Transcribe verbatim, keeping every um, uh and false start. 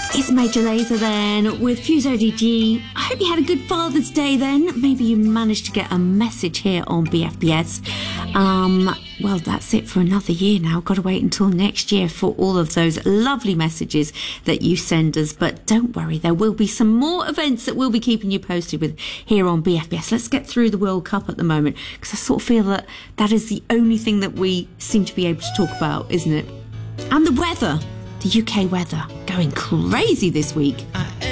It's Major Lazer then with Fuse O D G. I hope you had a good Father's Day then. Maybe you managed to get a message here on B F B S. Um, well, that's it for another year now. Got to wait until next year for all of those lovely messages that you send us. But don't worry, there will be some more events that we'll be keeping you posted with here on B F B S. Let's get through the World Cup at the moment, because I sort of feel that that is the only thing that we seem to be able to talk about, isn't it? And the weather. The U K weather going crazy this week. I